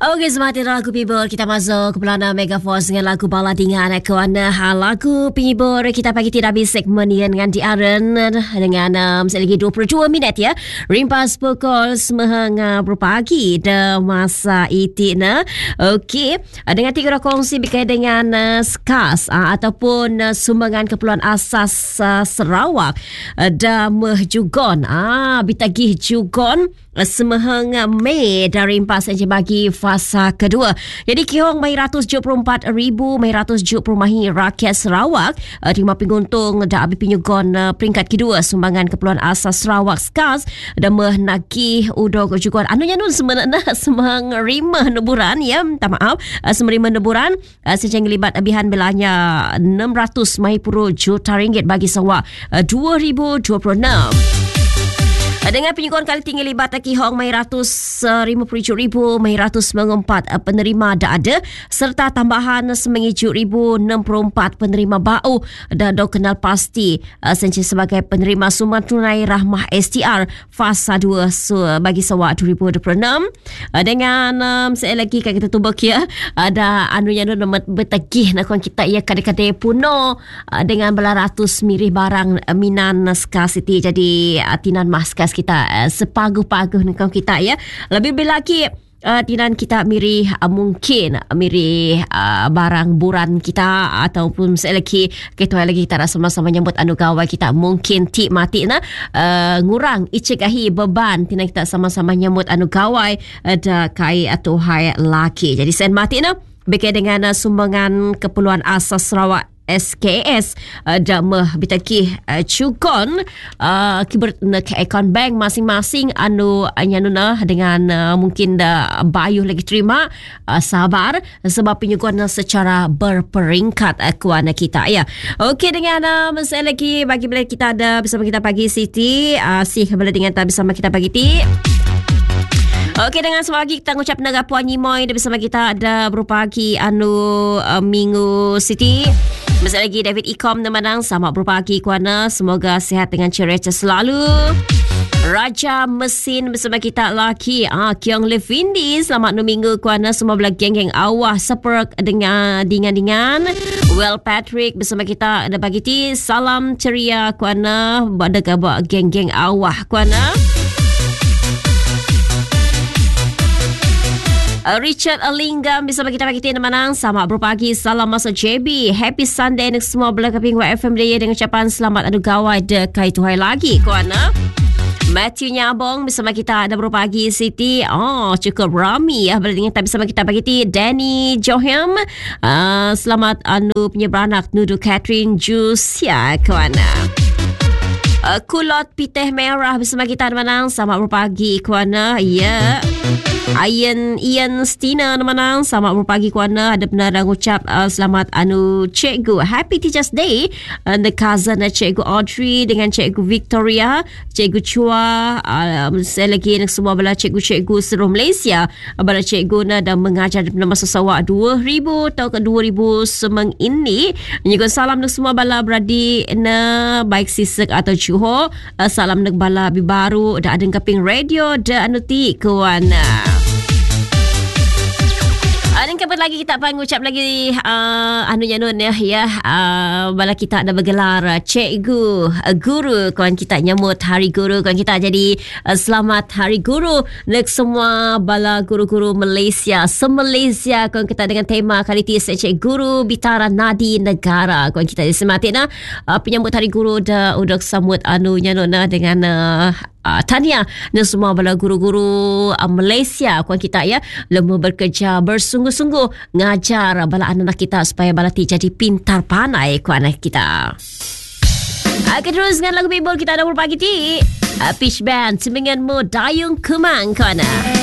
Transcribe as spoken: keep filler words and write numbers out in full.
Okey, semangat lagu pibur kita masuk ke pelana Mega Force dengan lagu baladingan kawan. Hal lagu pibur kita pagi tidak habis segmen dengan diaren dengan um, selagi dua puluh dua minit ya. Rimpas pukul sembilan pagi de masa itina. Okey, dengan tiga kongsi berkait dengan uh, SCAS uh, ataupun uh, sumbangan keperluan asas uh, Sarawak uh, dan jugon ah bitagih jugon semehang Mei dari rimpas yang bagi fasa kedua. Jadi kihong mai ratus tujuh puluh empat ribu mai ratus tujuh puluh mahi rakyat Sarawak uh, terima penguntung dah abi penyugon uh, peringkat kedua sumbangan keperluan asas Sarawak SCAS dan menagih udog juga anunya nun sebenarnya semang rima neburan ya minta maaf uh, semerima neburan uh, sejeng libat abihan belanya enam ratus mai puluh juta ringgit bagi Sarawak uh, dua ribu dua puluh enam. Dengan penyuguhan kali tinggi libat kihong mai ratus lima puluh ribu mai ratus mengumpat penerima dah ada serta tambahan semengijuk ribu enam puluh empat penerima bau dan do kenal pasti senci sebagai penerima sumbangan tunai rahmah S T R fasa dua bagi Sarawak dua ribu dua puluh enam. Dengan um, saya lagi kan kita tubak ya ada anunya nu bertagih nak kita ya kadang-kadang puno dengan bela ratus mirih barang minan SCAS City jadi tinan maskas kita uh, sepaguh-paguh dengan kita ya. Lebih-lebih lagi uh, tinan kita mirih uh, mungkin uh, mirih uh, barang buran kita ataupun selagi kita lagi kita dah sama-sama nyambut anu gawai kita mungkin tik mati na uh, ngurang icekahi beban tinan kita sama-sama nyambut anu gawai ada uh, kai atau hai laki. Jadi sen mati na berkait dengan uh, sumbangan keperluan asas Sarawak S K S uh, dah bitaki uh, cukon uh, kiber ke akaun bank masing-masing anu anyanuna dengan uh, mungkin dah bayuh lagi terima uh, sabar sebab penyuguhan secara berperingkat uh, kuana kita ya. Okey dengan uh, saya lagi bagi bila kita ada bersama kita pagi Siti uh, sih bila dengan kita bersama kita pagi ti. Okey dengan semua lagi kita ngucap naga Puan Nyimoy bersama kita ada berupa lagi anu uh, Minggu Siti. Masa lagi David Ikom nemanang sama berupa lagi kuana semoga sihat dengan ceria selalu. Raja Mesin bersama kita lagi ah Kiong Levindi selamat no minggu kuana semua belah geng-geng awah seperk dengan dingan-dingan. Well Patrick bersama kita ada bagi ti salam ceria kuana pada gabak geng-geng awah kuana. Uh, Richard Alinggam bersama kita pagi tiada menang. Selamat berpagi. Salam masuk J B. Happy Sunday untuk semua belah keping Y F M Daya dengan ucapan selamat adu gawai dekai tuhai lagi kuana. Matthew Nyabong bersama kita ada berpagi Siti. Oh cukup ramai ya dengan kita bersama kita pagi ti Danny Johem. Uh, selamat anu penyeberanak nudu Catherine Jus ya kuana. Uh, Kulot Piteh Merah bersama kita menang. Selamat berpagi kuana. Ya. Yeah. Ian Ian Stina menang selamat berpagi kuana ada benar ucap uh, selamat anu cikgu Happy Teachers Day uh, the cousin uh, cikgu Audrey dengan cikgu Victoria cikgu Chua uh, saya lagi dengan semua bala cikgu-cikgu seluruh Malaysia uh, bala cikgu na dan mengajar di masa Sarawak dua ribu atau ke dua ribu semang ini juga salam untuk semua bala beradi na baik Sisek atau Johor uh, salam untuk bala baru dah ada kaping radio dah anu ti kuana. Dan kapan lagi kita akan ucap lagi uh, anunya nun ya ya uh, bala kita ada bergelar uh, cikgu uh, guru kawan kita nyambut hari guru kawan kita jadi uh, selamat hari guru untuk semua bala guru-guru Malaysia se-Malaysia kawan kita dengan tema kali ini Cikgu Guru Bitara Nadi Negara kawan kita disematina uh, penyambut hari guru dah udah sambut anunya nun dengan uh, Uh, tahniah dan semua bala guru-guru uh, Malaysia kuan kita ya lemu bekerja bersungguh-sungguh ngajar bala anak kita supaya bala ti jadi pintar pandai kuan kita. Akan terus dengan lagu bebol kita ada berbagi ti uh, Peach Band semengan mo dayung kemang kuana.